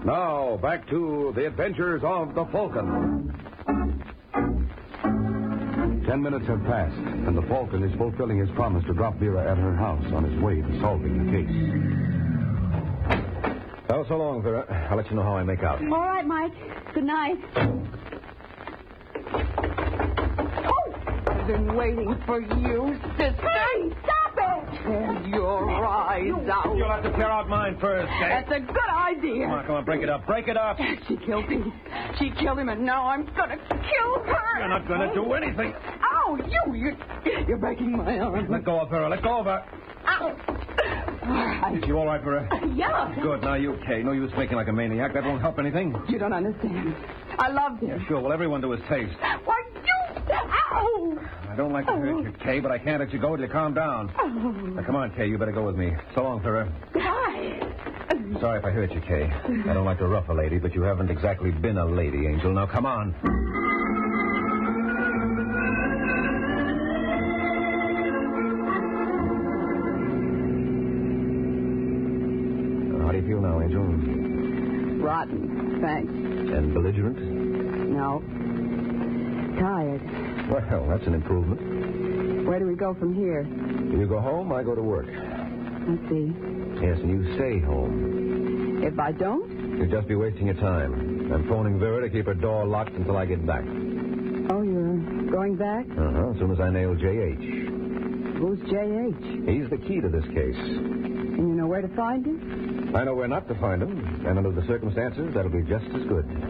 Now, back to the adventures of the Falcon. 10 minutes have passed, and the Falcon is fulfilling his promise to drop Vera at her house on his way to solving the case. Well, so long, Vera. I'll let you know how I make out. All right, Mike. Good night. Oh, I've been waiting for you, sister. Hey, stop it! Tear your eyes out. You'll have to tear out mine first, eh? That's a good idea. Come on, break it up. Break it up. She killed him. She killed him, and now I'm going to kill her. You're not going to do anything. Ow, you're breaking my arm. Let go of her. Let go of her. Ow. Is you all right, Vera? Yeah. Good. Now, you okay? No use making like a maniac. That won't help anything. You don't understand. I loved him. Yeah, sure. Well, everyone to his taste. Why, Ow! I don't like to hurt you, Kay, but I can't let you go till you calm down. Now, come on, Kay. You better go with me. So long, Vera. Goodbye. Sorry if I hurt you, Kay. I don't like to rough a lady, but you haven't exactly been a lady, Angel. Now, come on. How do you feel now, Angel? Rotten, thanks. And belligerent? No. Tired. Well, that's an improvement. Where do we go from here? You go home, I go to work. Let's see. Yes, and you stay home. If I don't? You'll just be wasting your time. I'm phoning Vera to keep her door locked until I get back. Oh, you're going back? As soon as I nail J.H. Who's J.H.? He's the key to this case. And you know where to find him? I know where not to find him, and under the circumstances, that'll be just as good.